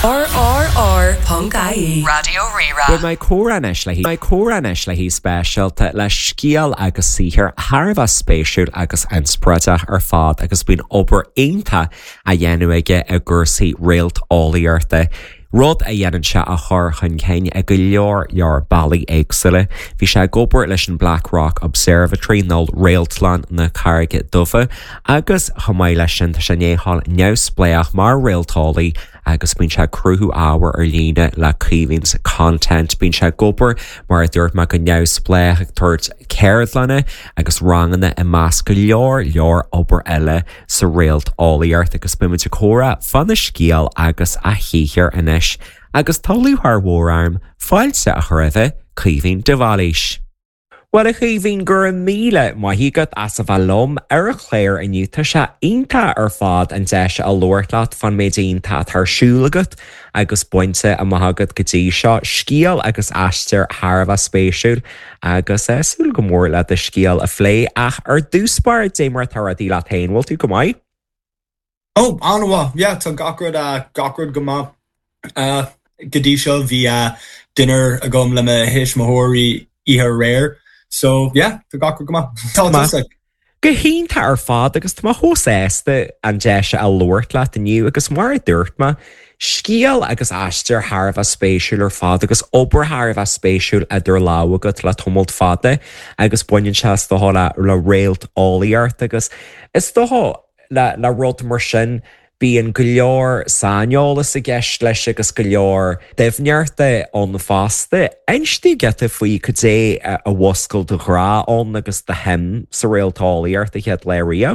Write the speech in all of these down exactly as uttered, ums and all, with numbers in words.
R R R Punk I E Radio Rira. With my córanis le hí my córanis le hí spéisialta le scíal agus sihir Harbh spéisiúil agus ansprada ar fád agus bíon obair aonanta a dhéanamh aige a gcúrsaí réalt álaíarta. Rud a dhéanann se a thur chun céin a go leor leor bailí éagsúla. Bhí sé gobar leis an Blackrock Observatory nó Réaltlan na Carraige Dubha agus chomáid leis sin sé néháil neamhspléach mar réaltálaí agus bíonn se cruthú ábhar ar líne le cílíns content. Bíonn se gobar mar dúirt me go neamhspléach tuairt céirdlanna agus ranganna i meas go leor leor obair eile sa réalt álaíart agus buimiid córa fan na scíal agus a híhir inis agus táliú haar mhórarm fáilte a chuirthe cíhín de bhailís. Well a chuhín gur míle maithígad as a bhalom ar a chléir iniu tá se ionta ar fád an deise a luirlaat fan méidínta tarsúlagat agus buinte a maithagad go dtí seo scíal agus aistear Harbh spéisiúil agus é súil go mór le de scíal a phlé ach ar dúspáir démar taradí le tainhil tú go maiid? Oh, anha, yeah, tá gacrad a gacrad go má uh, go dtí seo bhí uh, dinner a gom le me his mothirí ihe réir. So, yeah, the gacrad go má. Tá Go hínta ar fád agus tá hóséasta an deise a luirt le aniu agus mar dúirt ma scíal agus aistear Harbh spéisiúil ar fád agus obair Harbh spéisiúil idir lá agat le tumult fada agus buinn se do hála le réalt álaíart agus is do le le rud mar sin bíon go leor sáneolalas a gceist leis agus go leor deimhnearta ón fásta. Einstí geta faoi go dé a bhoscail do ghra ón agus de hem sa réaltálaíart a chead le rio?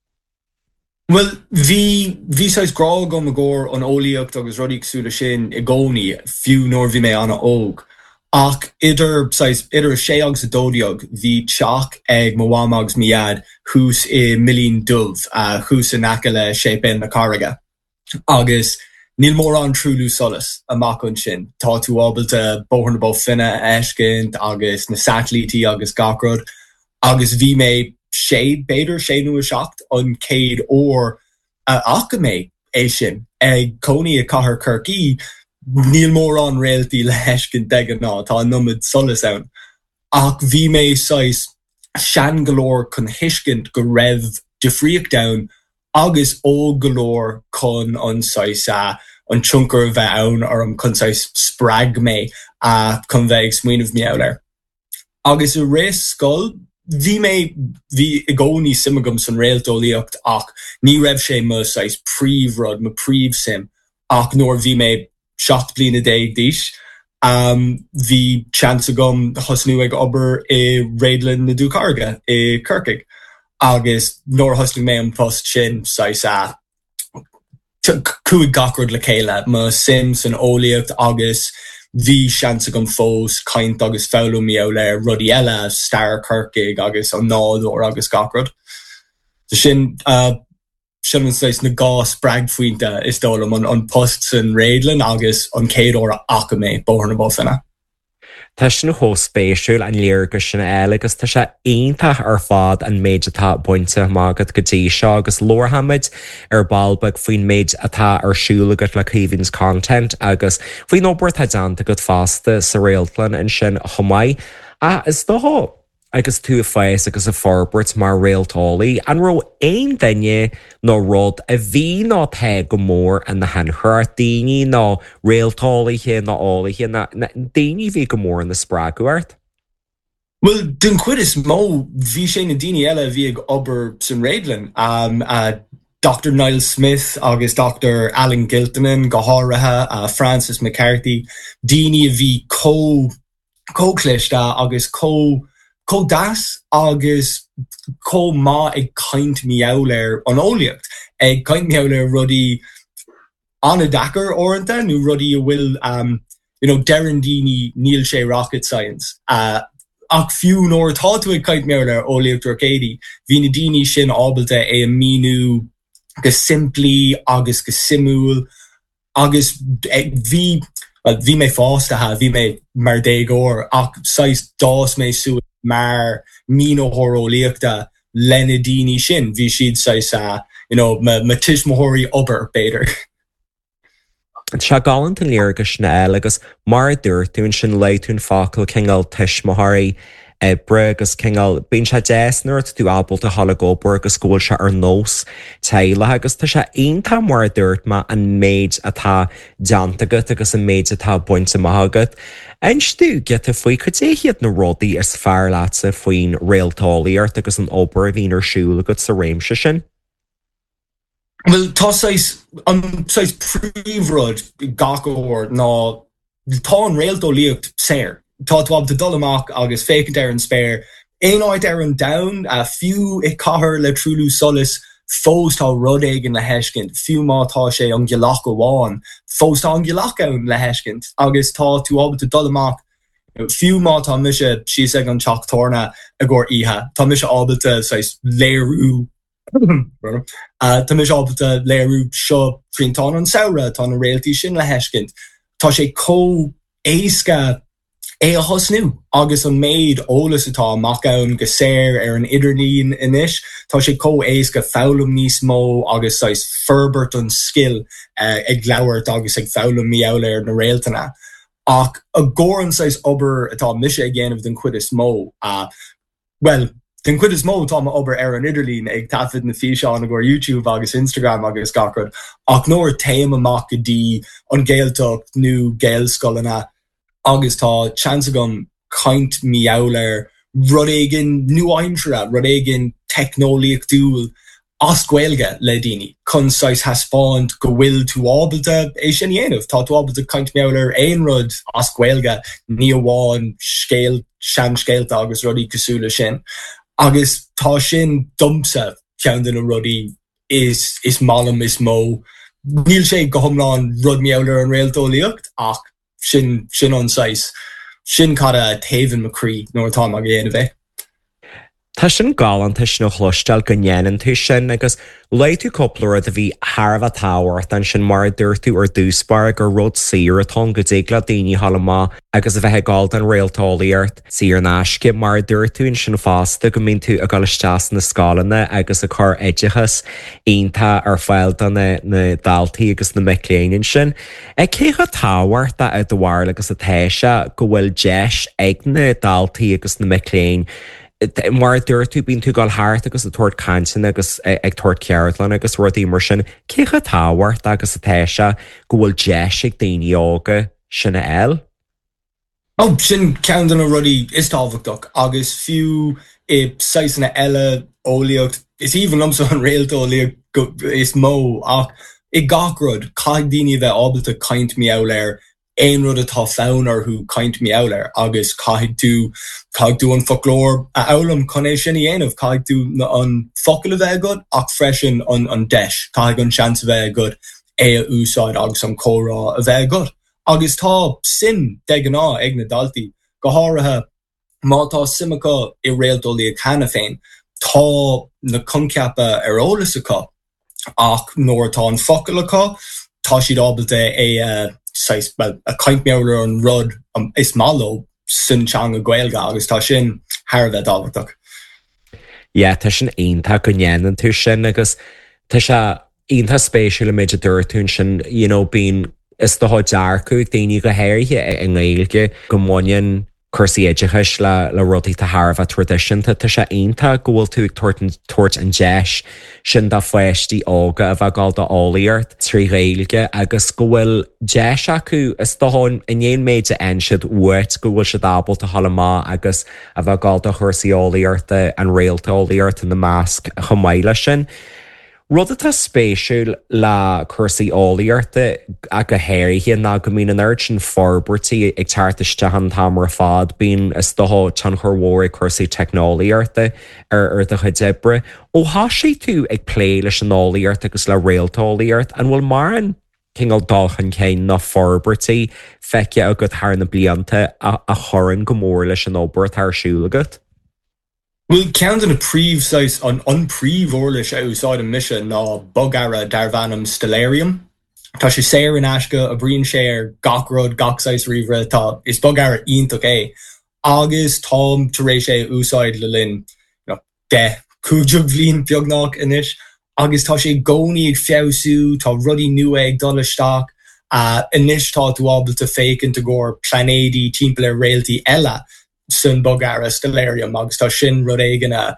Well, bhí bhí sais grá go a ggóir an ólaíocht agus rudí súla sin i gcónaí fiú nóir bhí mé anna óg. Ach idir sais idir sé agus a dódiog bhí teach ag mhámags miad hús i millín dubh a hús in aice le sé ben na Carraige. Agus níl mór an trúlú solas amach an sin. Tá tú ábalta bóthar na bó finne eiscint agus na satellítí agus gacrad agus bhí mé sé beidir sé nua seacht an céad ó acha mé é sin ag conaí a chathair Kirkí. Níl mór an réaltaí le heiscin deige ná tá numid solas ann. Ach bhí mé sais sean golóir chun hiiscint go raibh difríoch down agus ó golóir chun an sais uh, an chuncar bheith ann ar an chun sais sprag mé a chun bheith smuoinmh mé eir. Agus a réis scoil bhí mé bhí i gcónaí simagam san réaltólaíocht ach ní raibh sé mo sais príomhrod mo príomh sim ach nóir bhí mé seacht bliana dé díis. Um, bhí chance agam thosnú ag obair i réadlann na Dúcarga i Kirkig. Agus nóir thosnú mé an post sin sais a cúig gacrad le chéile má sim san ólaíocht agus bhí chance agam fós caint agus fáilú mé le rudí eile Star Kirkig agus an nádóir agus gacrad. So sin uh, sin an sais na gá sprag faointe is dólam an, an post san réadlann agus an céad óra acha mé bóthar na bó finne. Tá sin na hóspéisiúil an léargus sin eile agus tá sé aonanta ar fád an méid atá buinte mágad go dtí seo agus lórhamid ar balbag faoin méid atá arsúlagat le cíhíns content agus faoin óbair tá deanta go fásta sa réaltlann in sin chomáid a is dó agus tú a féis agus a forbert mar réaltálaí an ro aon daine nó rud a bhí ná the go mór an na henchar daoine ná réaltálaithe ná álaithe na daoine bhí go mór an na sprágúirt? Well, dun cuid is mó bhí sé na daoine eile bhí ag obair san réadlann. Um, uh, Doctor Niall Smith agus Doctor Alan Giltinan go háirithe uh, Francis McCarthy daoine a bhí có cóclista agus có có das agus có má ag caint miaulir an ólaíocht ag caint miaulir rudí anna Dakar orintha nó rudí a bhfuil um, you know, derandíní níl sé rocket science. Uh, ach fiú nóir tá tú ag caint miaulir ólaíocht Arcady hí na daoine sin ábalta é a míú go simplí agus go simúil agus bhí well, bhí mé fásta ha bhí mé mar dé góir ach sais dás mé sú mar míno hórólaíochta lena daoine sin bhí siad sais uh, you know, ma, ma tiis mothóirí obair beidir. Se galant an léargus na eile agus mar dúirtún sin leitún facail chéall tuis mothirí bre agus chéall bíon se déasnúirt tú ábalta thalagóbar agus scóil se ar nós taile agus tá sé aonanta mar dúirt me an méid atá deantagat agus an méid atá buinte maithagad. Einstú get a faoi chutéhiad na rudaí is fearr lása faoin réaltálaíart agus an obair a bhíon ar siúla go sa réimse sin. Well, tá sais an sais príomhrud gachóir ná tá an réaltólaíocht séir. Tá tú ab de dul amach agus fécint ar an spéir. Éon áit ar an down a fiú i cathair le trúlú solas fós tá rud éigean le heiscint. Fiú má tá sé an ghealach go bháin. Fós tá an ghealach ann le heiscint. Agus tá tú ab de dul amach fiú má tá mise síos ag an teachtarna a ggur ihe. Tá mise ábalta sais léirú Uh, Tá mis ábalta léirú seo frintá an saora tá na réaltí sin le heiscint. Tá sé có éasca é a thosnú agus an méid ólas atá amach ann go séir ar an idirlíon inis. Tá sé có éasca fálam níos mó agus sais ferbert an skill uh, ag leabhart agus ag fálam míála ar na réaltainna. Ach a gcóran sais obair atá mise ag ggéanamh den cuid is mó. Uh, well, Den cuid is mó tá obair ar an idirlín ag tafid na fi seán a gur YouTube agus Instagram agus gacrod. Ach nóir téim amach go dtí an géalteach nó géalscolanna agus tá chance agam caint miauler rud éigean nuaimsere, rud éigean technoliaach dúil as gaeilge le daoine. Chun sais haspáint go bhfuil tú ábalta é sin dhéanamh. Tá tú ábalta caint miauler aon rud as gaeilge ní amháin scéal sean scéalta agus rudí cosúla sin. Agus tá sin dumsa ceann den a rudí is is malam is mó. Níl sé go thomláin rud miauler an réaltólaíocht ach sin sin an sais. Sin cara Taven McCree nóir tá a géanamh é. Tá sin galantais nó chluisteil go nnéanann tú sin agus le tú copplar a bhí Harbh táhairt an sin mar dúirtú ar dúspar gur rud sír atá go dégla daoine hallamá agus a bheitthe gáil an réaltálaíart sír náisce mar dúirtún sin fásta go mín tú a gáilisteas na scálanna agus a chur éidechas aonanta ar fáil na na daltaí agus na micléanaan sin. Ag cécha táhairt a ag do bhhair agus a téise go bhfuil deis ag na daltaí agus na micléin mar dúirtú bín tú gáil háart agus a tuairt cantin agus ag tuairt ceartlan agus ruirtaí mar sin cécha táhairt agus a téise go bhfuil deis ag daoine ága sinna eil? Ó sin ceann den a rudí is tábhachtach agus fiú i saisna eile ólaíocht is even lumsa an réaltólaíocht is mó ach i gachrod cad daoine bheith ábalta caint miauler ein rud atá fánar who caint miauler agus caiid tú caiid tú an folklór a álam chun é sin dhéanamh caiid tú an focail a bheith good ach freisin an an deis caiid an chance a bheith good é a úsáid agus an córá a bheith good. Agus tá sin de gná ag na daltaí go háirithe mátá simachá i réaltólaíocht chana féin tá na conceapa ar ólas acu ach nóir tá an focail acu tá siad ábalta é uh, sais, well, a caint meabhar an rud um, is málo sin teanga gaeilge agus tá sin Harbh dábhachtach. Yeah, tá sin aonanta go nnéanann tú sin agus tá se aonanta spéisiúil a méid a dúirtún sin, you know, bín is do dearcú daoine go héirthe an ghaeilge go maineann cursaí éidechas le le rudaí tá Harbh tradiisiúnta tá sé aonanta go bhfuil tú ag tuairt an deis sin dá foiistí ága a bheith gáil do álaíart trí ghaeilge agus go bhfuil deis acu is doáin inéon méid a einsiad uait go bhfuil se dábalta hallamá agus a bheith gáil do chuirsaí álaíarta an réaltálaíart in na másc chomáile sin. Rud atá spéisiúil le cursaí álaíarta a go héirthe ná go mína neirt sin forbartaí ag teartaiste an tamar fád bíon is doá tan churmhór cursaí technoliaarta ar ar do chudibre. Ó há sé tú ag plé leis an álaíart agus le réaltálaíart an bhfuil mar an cinál dáchan céin na forbartaí feice a go thar na blianta a, a chorann go mór leis an obair tarsúil agat? Well, ceann an a príomh sais an unpríomh orlis outside a mission ná bugara darvanam stellarium. Tá sé séir in asca a bríonn sé ar gachrod gachsais rihre tá is bugara ionach é. Agus tám taréis sé úsáid le linn you know, de cúideog bhliain beagnach inis. Agus tá sé gcónaí ag feabhsú tá rudí nua ag dul isteach Uh, inis tá tú ábalta fécinn to gore planédi timp le réalty ella sun bogara stellarium agus tá sin rud éigen a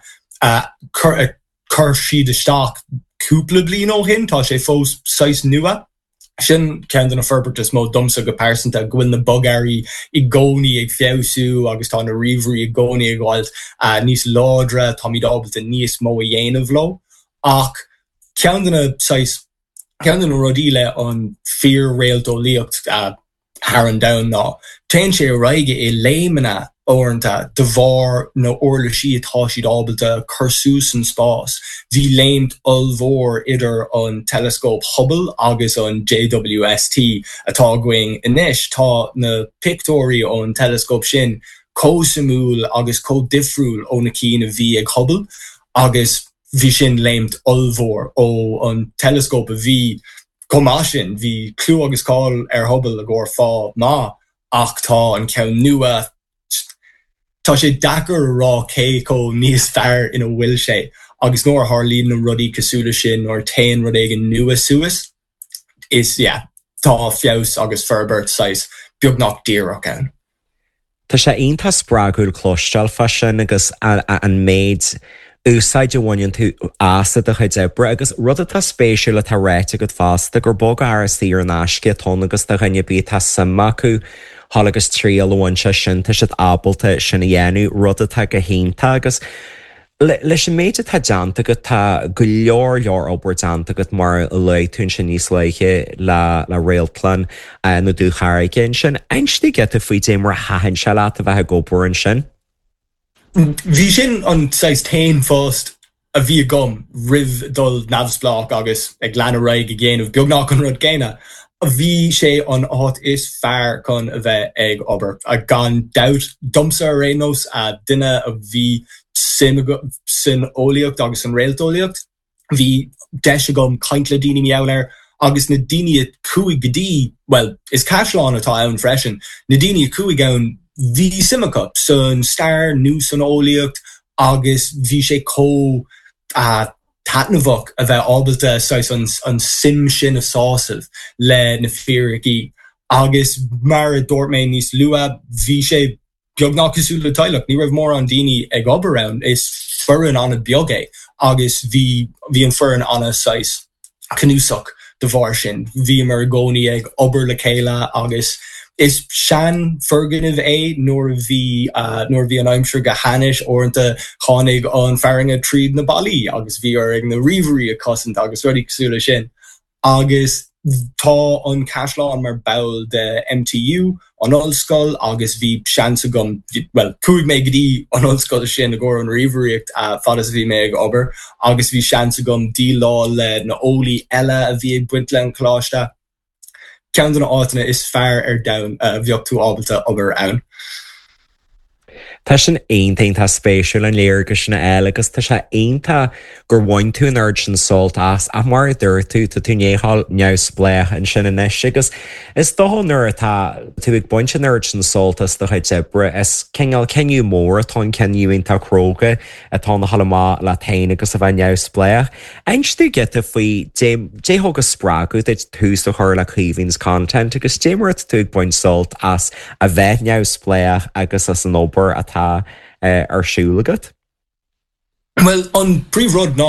chur siad isteach cúpla bliain ó hin tá sé fós seis nua. Sin cean an a ferbert is mó dumsa go persanta gwyn na bogarí i gcónaí ag fiosú agus tá na riomhraí i gcónaí ag gháil uh, níos ládra tá míad ábalta níos mó a dhéanamh lo. Ach cean an a seis cean an a rodíle an fear réaltóíocht uh, haran down ná. Téan sé raige é léimena orintanta de bhar na orla si atá siad ábalta chursús an spás. Bhí léimt ulmhór idir an telescope Hubble agus an J W S T atá going inis tá na pictóí ón telescope sin cósamúil agus códifriúil ó na cín a bhí ag Hubble agus bhí sin léimt ulmhór ó an telescope a bhí comá sin bhí clú agus cáil ar Hubble a gcóir fá má ach tá an ceann nua tá sé dachar rá cé có níos fearr ina bhfuil sé agus nóir th líon na rudí cosúla sin or tain rud éigen nua suas is yeah, tá fios agus ferbert sais beagnach díreach ann. Tá sé aonanta sprágúil clóisteáil fa sin agus an méid úsáid bhhain tú asad a chuid ebre agus rud atá spéisiúla tá réite go fásta gur bog aras í ar náisce tón agus tá rinne bí tá sama acu hálagus tríalhain se sin tá siad ábalta sinna dhéanú rud atá go hénta agus leis sin méide tá deanta go tá go leor leor obair deanta go mar le tún sin níos leiche le le réaltlan na dúchairigin sin einstí get a faoi dé mar hahann se leat a bheit gobar sin. Bhí sin an seis tain fást a bhí gom rih dul navsblach agus ag leanna raig a ggéanamh beagnach an rud céine. A bhí sé an áit is fearr chun a bheith ag obair. A gan doubt dumsa a rénos a duine a bhí sin óíocht agus an réaltóíocht. Bhí deis gom caintla daoine meáir agus na daoine cuaig godí, well, is caisleán atá ann freisin, na daoine cuaig ann bhí simachop san star nu san óíocht agus bhí sé có uh, tatnavach a bheith ábalta sais an, an sim sin a sásamh le na fearigí agus mar a dúirt níos lua bhí sé beagnach cosúla teilech ní raibh mór an daoine ag obair is furan anna beagé agus bhí bhí an furan anna sais canúsach de bhar sin bhí mar gcónaí ag obair le chéile agus is sean ferganmh é nóir bhí uh, nóir bhí an aimsir go hanis orintanta chánig an fearinge tríd na bailí agus bhí ar ag na riomhraí a cosint agus ruí cosúla sin agus tá an caisleán mar bail de M T U an ollscoil agus bhí seansa gom well cuaig mé gotí an ollscoil sin a gcóir an riomhraíocht uh, fadas bhí mé ag obair agus bhí seansa gom dí lá le na ólaí eile a bhí ag buint le an chláiste. Cean an átainna is fearr ar down uh, bheocht tú ábalta obair ann. Tá sin aontain tá spéisiúil an léir go sinna eile agus tá sé aonanta gur bhain tú an urge an solt as a mar dúir tú tá tú néáil neamh spléach an sin inis agus is dóá nuair atá tú ag buint an urge an soltas do chuid debre is céall ceniu mór atá ceniuon tá cróga atá na hallamá le tain agus a bheith neamh spléach. Einstú get a faoi déthógus sprágu id tús do chuir le chuhíns content agus démara tú ag buint solt as a bheith neamh spléach agus as an obair atá Uh, ar siúlagat? Well, an príomhrod ná